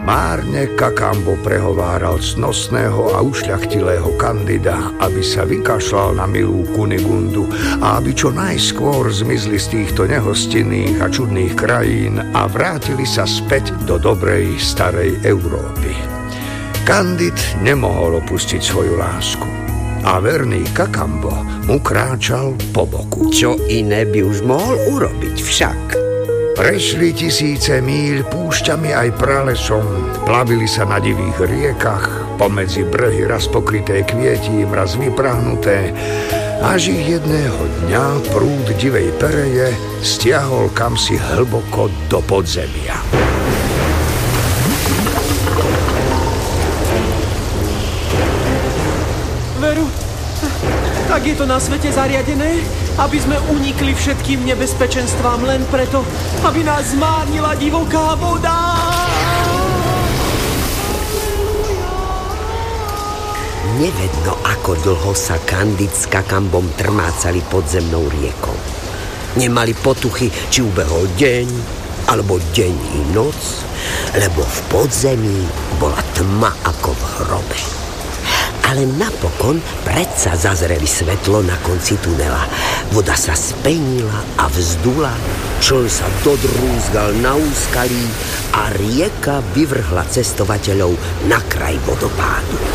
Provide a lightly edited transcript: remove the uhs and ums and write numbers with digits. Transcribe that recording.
Márne Kakambo prehováral cnostného a ušľachtilého Kandida, aby sa vykašľal na milú Kunigundu a aby čo najskôr zmizli z týchto nehostinných a čudných krajín a vrátili sa späť do dobrej starej Európy. Kandid nemohol opustiť svoju lásku a verný Kakambo mu kráčal po boku. Čo iné by už mohol urobiť však? Prešli tisíce míľ púšťami aj pralesom, plavili sa na divých riekach, pomedzi brehy raz pokryté kvietím, raz vyprahnuté, až ich jedného dňa prúd divej pereje stiahol kamsi hlboko do podzemia. Veru, tak je to na svete zariadené, aby sme unikli všetkým nebezpečenstvám len preto, aby nás zmárnila divoká voda. Nevedno, ako dlho sa Kandid s Kakambom trmácali podzemnou riekou. Nemali potuchy, či ubehol deň, alebo deň i noc, lebo v podzemí bola tma ako v hrobe. Ale napokon predsa zazreli svetlo na konci tunela. Voda sa spenila a vzdula, čln sa dodrúzgal na úskalí a rieka vyvrhla cestovateľov na kraj vodopádu.